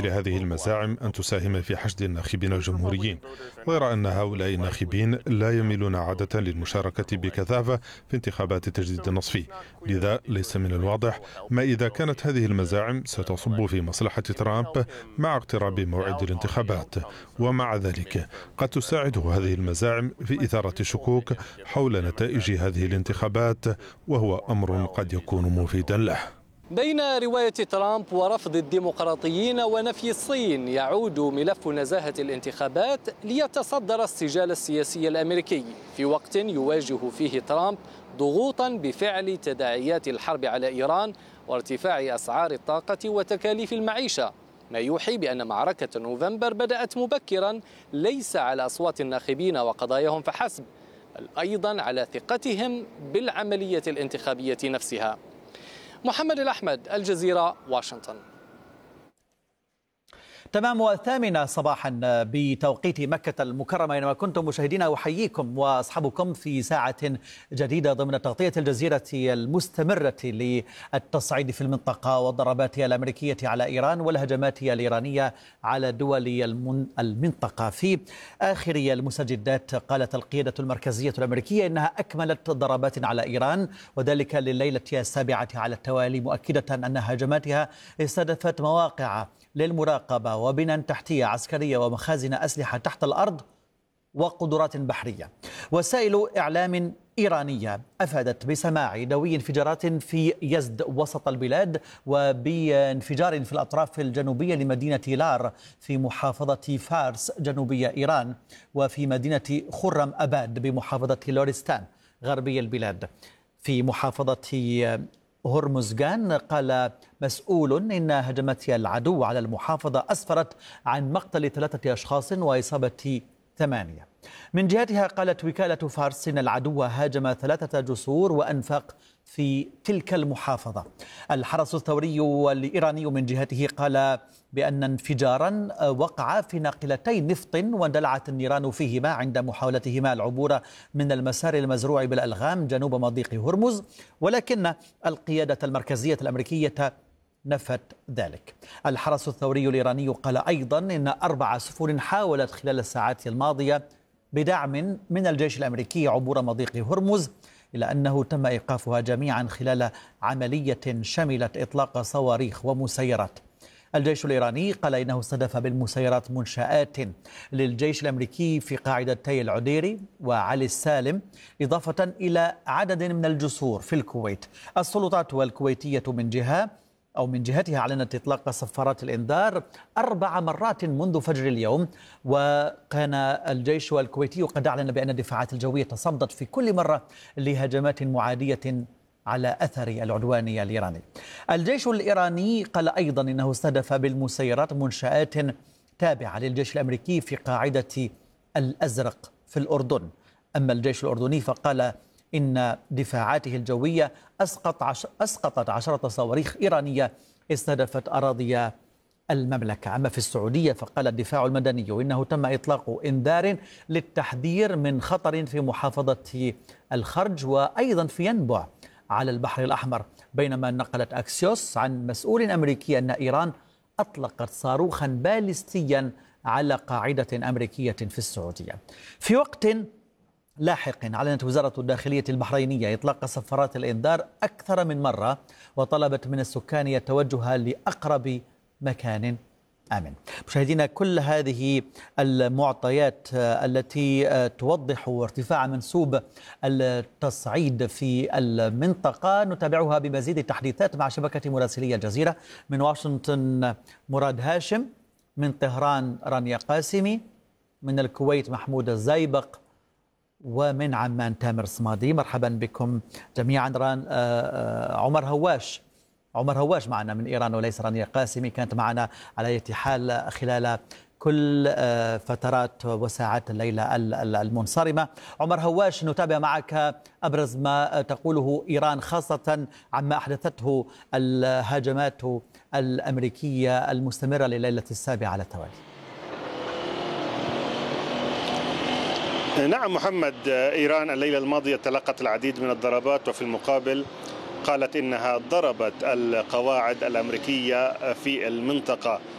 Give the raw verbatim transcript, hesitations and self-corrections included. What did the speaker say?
مثل هذه المزاعم أن تساهم في حشد الناخبين الجمهوريين، غير أن هؤلاء الناخبين لا يميلون عادة للمشاركة بكثافة في انتخابات التجديد النصفي. لذا ليس من الواضح ما إذا كانت هذه المزاعم ستصب في مصلحة ترامب مع اقتراب موعد الانتخابات. ومع ذلك قد تساعده هذه المزاعم في إثارة الشكوك حول نتائج هذه الانتخابات، وهو أمر قد يكون مفيدا له. بين رواية ترامب ورفض الديمقراطيين ونفي الصين، يعود ملف نزاهة الانتخابات ليتصدر السجال السياسي الأمريكي في وقت يواجه فيه ترامب ضغوطا بفعل تداعيات الحرب على إيران وارتفاع أسعار الطاقة وتكاليف المعيشة، ما يوحي بأن معركة نوفمبر بدأت مبكرا، ليس على أصوات الناخبين وقضاياهم فحسب، بل أيضا على ثقتهم بالعملية الانتخابية نفسها. محمد الأحمد، الجزيرة، واشنطن. تمام الثامنة صباحا بتوقيت مكة المكرمة، أينما كنتم مشاهدينا أحييكم وأصحابكم في ساعة جديدة ضمن تغطية الجزيرة المستمرة للتصعيد في المنطقة والضربات الأمريكية على إيران والهجمات الإيرانية على دول المنطقة. في آخر المستجدات قالت القيادة المركزية الأمريكية إنها أكملت ضربات على إيران، وذلك لليلة السابعة على التوالي، مؤكدة أن هجماتها استهدفت مواقع للمراقبة وبنى تحتية عسكرية ومخازن أسلحة تحت الأرض وقدرات بحرية. وسائل إعلام إيرانية أفادت بسماع دوي انفجارات في يزد وسط البلاد، وبانفجار في الأطراف الجنوبية لمدينة لار في محافظة فارس جنوبية إيران، وفي مدينة خرم أباد بمحافظة لورستان غربي البلاد. في محافظة هرمزغان قال مسؤول إن هجمات العدو على المحافظة أسفرت عن مقتل ثلاثة أشخاص وإصابة ثمانية. من جهتها قالت وكالة فارس إن العدو هاجم ثلاثة جسور وأنفاق في تلك المحافظة. الحرس الثوري الإيراني من جهته قال بأن انفجارا وقع في ناقلتي نفط واندلعت النيران فيهما عند محاولتهما العبور من المسار المزروع بالألغام جنوب مضيق هرمز، ولكن القيادة المركزية الأمريكية نفت ذلك. الحرس الثوري الإيراني قال أيضا إن أربع سفن حاولت خلال الساعات الماضية بدعم من الجيش الأمريكي عبور مضيق هرمز، إلا أنه تم إيقافها جميعا خلال عملية شملت إطلاق صواريخ ومسيرات. الجيش الإيراني قال إنه استهدف بالمسيرات منشآت للجيش الأمريكي في قاعدتي العديري وعلي السالم، إضافة إلى عدد من الجسور في الكويت. السلطات الكويتية من جهة أو من جهتها أعلنت إطلاق صفارات الإنذار أربع مرات منذ فجر اليوم، وكان الجيش الكويتي قد أعلن بأن الدفاعات الجوية تصدت في كل مرة لهجمات معادية على أثر العدوان الإيراني. الجيش الإيراني قال أيضا إنه استهدف بالمسيرات منشآت تابعة للجيش الأمريكي في قاعدة الأزرق في الأردن. أما الجيش الأردني فقال إن دفاعاته الجوية أسقط عش... أسقطت عشرة صواريخ إيرانية استهدفت أراضي المملكة. أما في السعودية فقال الدفاع المدني إنه تم إطلاق إنذار للتحذير من خطر في محافظة الخرج وأيضا في ينبع على البحر الأحمر، بينما نقلت أكسيوس عن مسؤول أمريكي أن إيران أطلقت صاروخا باليستيا على قاعدة أمريكية في السعودية. في وقت لاحق أعلنت وزارة الداخلية البحرينية إطلاق صفارات الإنذار أكثر من مرة، وطلبت من السكان التوجه لأقرب مكان آمن. مشاهدينا، كل هذه المعطيات التي توضح ارتفاع منسوب التصعيد في المنطقة نتابعها بمزيد التحديثات مع شبكة مراسلي الجزيرة. من واشنطن مراد هاشم، من طهران رانيا قاسمي، من الكويت محمود الزيبق، ومن عمان تامر صمادي. مرحبا بكم جميعا. ران عمر هواش عمر هواش معنا من إيران وليس رانيا قاسمي، كانت معنا على أي حال خلال كل فترات وساعات الليلة المنصرمة. عمر هواش، نتابع معك أبرز ما تقوله إيران خاصة عما أحدثته الهجمات الأمريكية المستمرة لليلة السابعة على التوالي. نعم محمد، إيران الليلة الماضية تلقت العديد من الضربات، وفي المقابل قالت إنها ضربت القواعد الأمريكية في المنطقة.